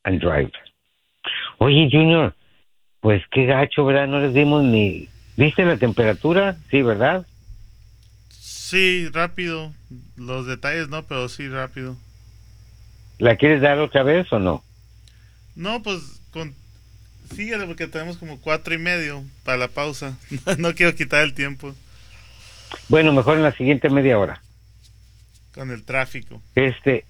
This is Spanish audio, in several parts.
and Drive. Oye, Junior, pues qué gacho, ¿verdad? No les dimos ni... ¿Viste la temperatura? Sí, ¿verdad? Sí, rápido. Los detalles no, pero sí rápido. ¿La quieres dar otra vez o no? No, pues síguele porque tenemos como 4:30 para la pausa. No quiero quitar el tiempo Bueno, mejor en la siguiente media hora. con el tráfico. Este,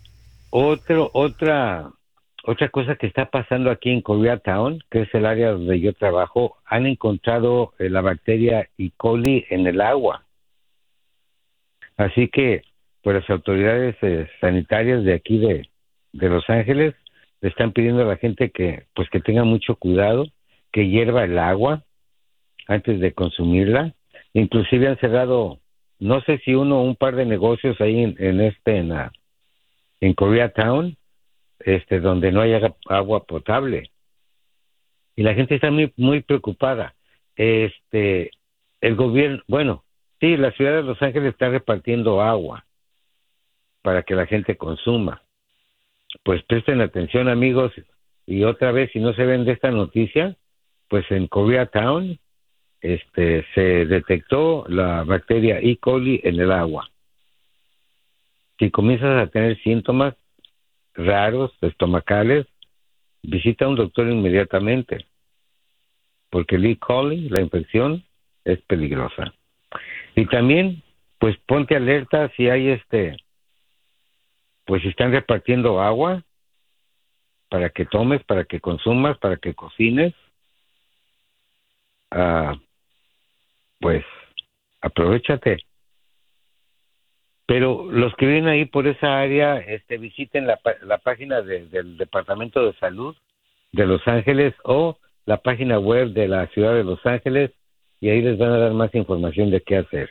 otra cosa que está pasando aquí en Koreatown, que es el área donde yo trabajo, han encontrado la bacteria E. coli en el agua. Así que, pues las autoridades sanitarias de aquí de Los Ángeles le están pidiendo a la gente que, pues que tenga mucho cuidado, que hierva el agua antes de consumirla. Inclusive han cerrado, no sé si uno o un par de negocios ahí en Koreatown, donde no hay agua potable. Y la gente está muy, muy preocupada. El gobierno, bueno, sí, la ciudad de Los Ángeles está repartiendo agua para que la gente consuma. Pues presten atención, amigos, y otra vez, si no se ven de esta noticia, pues en Koreatown, se detectó la bacteria E. coli en el agua. Si comienzas a tener síntomas raros, estomacales, visita a un doctor inmediatamente, porque el E. coli, la infección, es peligrosa. Y también, pues ponte alerta si hay pues si están repartiendo agua para que tomes, para que consumas, para que cocines, ah, pues aprovéchate. Pero los que viven ahí por esa área, visiten la página del Departamento de Salud de Los Ángeles o la página web de la ciudad de Los Ángeles y ahí les van a dar más información de qué hacer.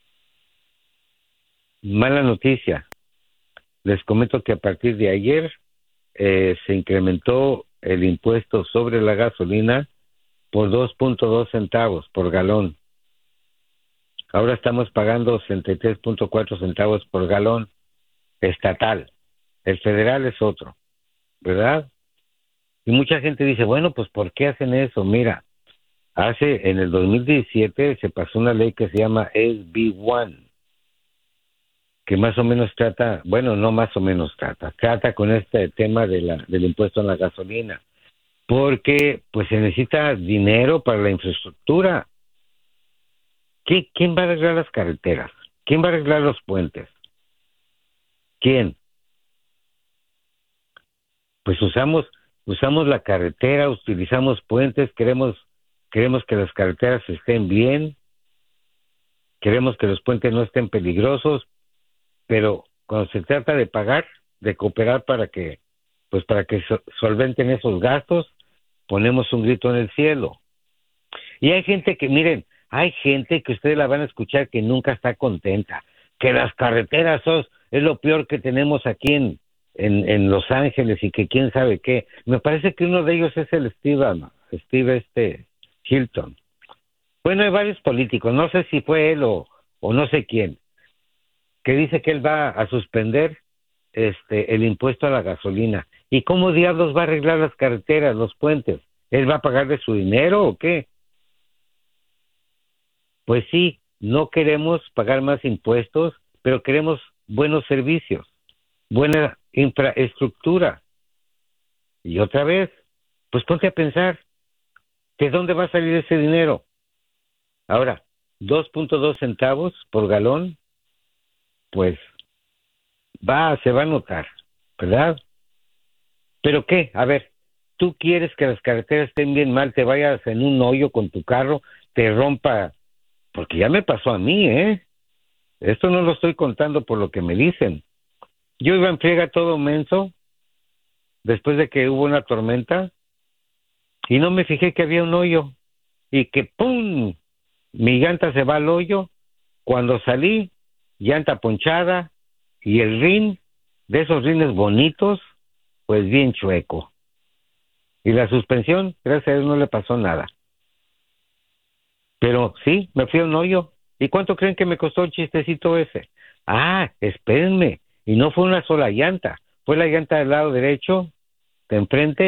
Mala noticia, les comento que a partir de ayer se incrementó el impuesto sobre la gasolina por 2.2 centavos por galón. Ahora estamos pagando 63.4 centavos por galón estatal. El federal es otro, ¿verdad? Y mucha gente dice, bueno, pues ¿por qué hacen eso? Mira, en el 2017 se pasó una ley que se llama SB1, que más o menos trata, bueno, no más o menos trata con este tema del impuesto a la gasolina, porque pues se necesita dinero para la infraestructura. ¿Quién va a arreglar las carreteras? ¿Quién va a arreglar los puentes? ¿Quién? Pues usamos la carretera, utilizamos puentes, queremos que las carreteras estén bien, queremos que los puentes no estén peligrosos, pero cuando se trata de pagar, de cooperar para que solventen esos gastos, ponemos un grito en el cielo. Y hay gente que, miren, hay gente que ustedes la van a escuchar que nunca está contenta, que las carreteras es lo peor que tenemos aquí en Los Ángeles y que quién sabe qué. Me parece que uno de ellos es el Steve Hilton. Bueno, hay varios políticos, no sé si fue él o no sé quién, que dice que él va a suspender el impuesto a la gasolina. ¿Y cómo diablos va a arreglar las carreteras, los puentes? ¿Él va a pagar de su dinero o qué? Pues sí, no queremos pagar más impuestos, pero queremos buenos servicios, buena infraestructura. Y otra vez, pues ponte a pensar, ¿de dónde va a salir ese dinero? Ahora, 2.2 centavos por galón, pues se va a notar, ¿verdad? ¿Pero qué? A ver, tú quieres que las carreteras estén bien mal, te vayas en un hoyo con tu carro, te rompa, porque ya me pasó a mí, ¿eh? Esto no lo estoy contando por lo que me dicen. Yo iba en friega todo menso después de que hubo una tormenta y no me fijé que había un hoyo y que ¡pum! Mi llanta se va al hoyo. Cuando salí, llanta ponchada y el rin, de esos rines bonitos, pues bien chueco. Y la suspensión, gracias a Dios, no le pasó nada. Pero sí, me fui a un hoyo. ¿Y cuánto creen que me costó el chistecito ese? Ah, espérenme. Y no fue una sola llanta. Fue la llanta del lado derecho, de enfrente,